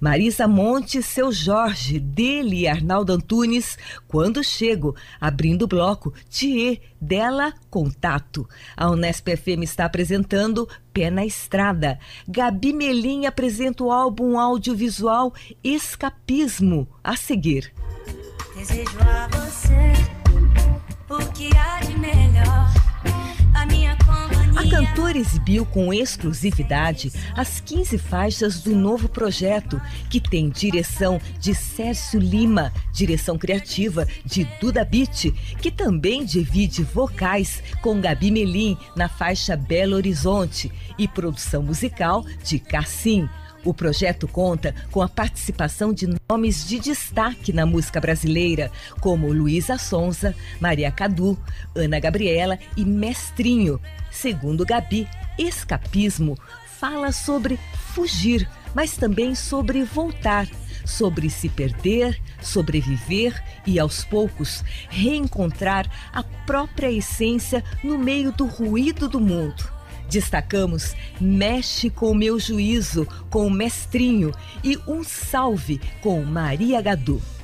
Marisa Monte, Seu Jorge, dele e Arnaldo Antunes, Quando Chego, abrindo o bloco Thier, dela, Contato. A Unesp FM está apresentando Pé na Estrada. Gabi Melim apresenta o álbum audiovisual Escapismo, a seguir. Desejo a você o que há de melhor, a minha companhia. A cantora exibiu com exclusividade as 15 faixas do novo projeto, que tem direção de Sérgio Lima, direção criativa de Duda Beat, que também divide vocais com Gabi Melim na faixa Belo Horizonte e produção musical de Cassim. O projeto conta com a participação de nomes de destaque na música brasileira, como Luísa Sonza, Maria Cadu, Ana Gabriela e Mestrinho. Segundo Gabi, Escapismo fala sobre fugir, mas também sobre voltar, sobre se perder, sobreviver e, aos poucos, reencontrar a própria essência no meio do ruído do mundo. Destacamos Mexe com o Meu Juízo, com o Mestrinho, e Um Salve, com Maria Gadu.